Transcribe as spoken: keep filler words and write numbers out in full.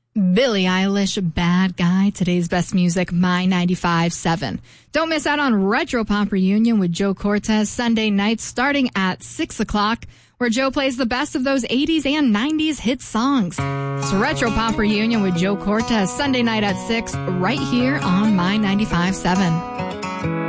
Billie Eilish, Bad Guy. Today's best music, My ninety-five point seven. Don't miss out on Retro Pop Reunion with Joe Cortez Sunday nights starting at six o'clock, where Joe plays the best of those eighties and nineties hit songs. It's Retro Pop Reunion with Joe Cortez Sunday night at six, right here on My ninety-five point seven.